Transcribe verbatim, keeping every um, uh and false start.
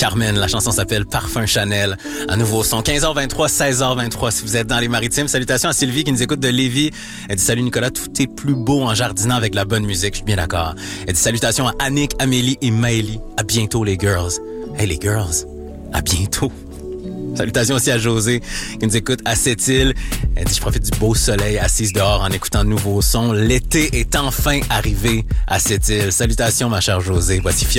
Carmen. La chanson s'appelle Parfum Chanel. Un nouveau son. quinze heures vingt-trois, seize heures vingt-trois si vous êtes dans les Maritimes. Salutations à Sylvie qui nous écoute de Lévis. Elle dit salut Nicolas, tout est plus beau en jardinant avec la bonne musique. Je suis bien d'accord. Elle dit salutations à Annick, Amélie et Maëlie. À bientôt les girls. Hey les girls, à bientôt. Salutations aussi à José qui nous écoute à Sept-Îles. Elle dit je profite du beau soleil assise dehors en écoutant de nouveaux sons. L'été est enfin arrivé à Sept-Îles. Salutations ma chère José. Voici Fiona.